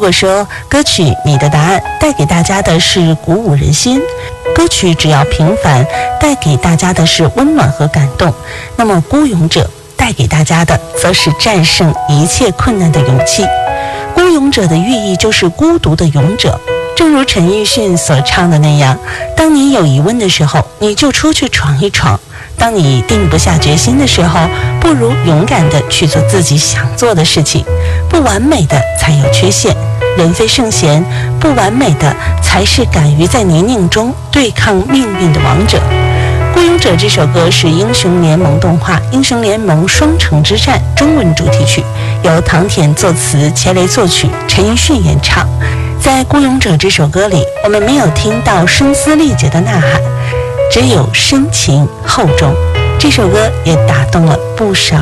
果说歌曲《你的答案》带给大家的是鼓舞人心，歌曲只要平凡带给大家的是温暖和感动，那么孤勇者带给大家的则是战胜一切困难的勇气。孤勇者的寓意就是孤独的勇者，正如陈奕迅所唱的那样，当你有疑问的时候，你就出去闯一闯，当你定不下决心的时候，不如勇敢地去做自己想做的事情。不完美的才有缺陷，人非圣贤，不完美的才是敢于在泥泞中对抗命运的王者。孤勇者这首歌是英雄联盟动画《英雄联盟双城之战》中文主题曲，由唐田作词，钱雷作曲，陈奕迅演唱。在孤勇者这首歌里，我们没有听到声嘶力竭的呐喊，只有深情厚重。这首歌也打动了不少